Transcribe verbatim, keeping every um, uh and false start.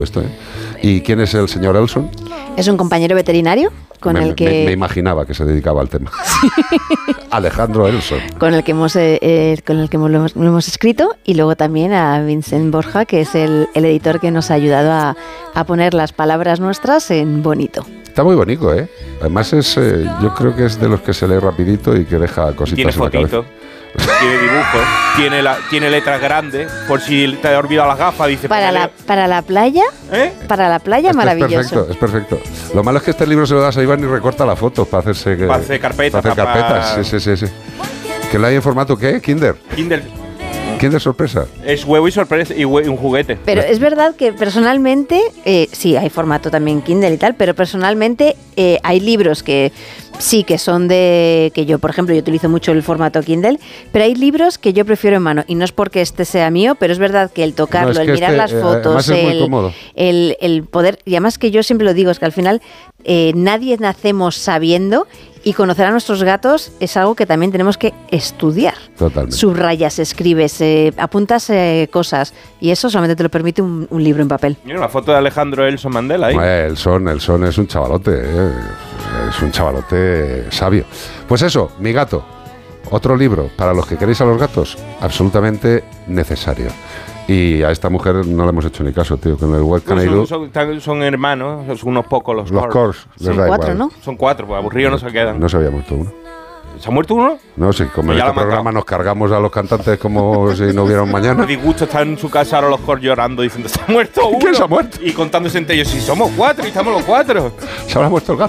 Esto, ¿eh? ¿Y quién es el señor Elson? Es un compañero veterinario con me, el que... Me, me imaginaba que se dedicaba al tema. Alejandro Elson. Con el que hemos, eh, eh, con el que lo hemos, lo hemos escrito, y luego también a Vincent Borja, que es el, el editor que nos ha ayudado a, a poner las palabras nuestras en bonito. Está muy bonito, ¿eh? Además es, eh, yo creo que es de los que se lee rapidito y que deja cositas Tiene en la cabeza. fotito, tiene dibujos, tiene, la, tiene letras grandes, por si te has olvidado las gafas, dice... Para la, para la playa, ¿Eh? para la playa, Este maravilloso. Es perfecto, es perfecto. Lo malo es que este libro se lo das a Iván y recorta las fotos para hacerse... Que, para hacer carpetas. Para hacer carpetas, para... sí, sí, sí, sí. ¿Que lo hay en formato qué? ¿Kinder? Kinder. ¿Kinder sorpresa? Es huevo y sorpresa y hue- un juguete. Pero es verdad que personalmente, eh, sí, hay formato también Kindle y tal, pero personalmente eh, hay libros que sí que son de... que yo, por ejemplo, yo utilizo mucho el formato Kindle, pero hay libros que yo prefiero en mano, y no es porque este sea mío, pero es verdad que el tocarlo, No, es que el mirar este, las eh, fotos, además es muy el, cómodo. el, el poder... Y además que yo siempre lo digo, es que al final eh, nadie nacemos sabiendo, y conocer a nuestros gatos es algo que también tenemos que estudiar. Totalmente. Subrayas, escribes, eh, apuntas eh, cosas, y eso solamente te lo permite un, un libro en papel. Mira una foto de Alejandro Elson Mandela ahí. Eh, el son, el son es un chavalote, eh, es un chavalote sabio. Pues eso, Mi gato, otro libro para los que queréis a los gatos, absolutamente necesario. Y a esta mujer no le hemos hecho ni caso, tío, con el What Can I Do. Son, son, son hermanos, son unos pocos los, Los Cors, les Son da cuatro, igual. ¿no? Son cuatro, pues aburridos no se quedan. No se había muerto uno. ¿Se ha muerto uno? No, sí, como Pues en ya este lo ha programa matado. nos cargamos a los cantantes como si no hubiera un Me mañana. disgusto estar en su casa ahora los Cors llorando diciendo se ha muerto uno. ¿Quién se ha muerto? Y contándose entre ellos, si somos cuatro y estamos los cuatro. Se habrá muerto el gato.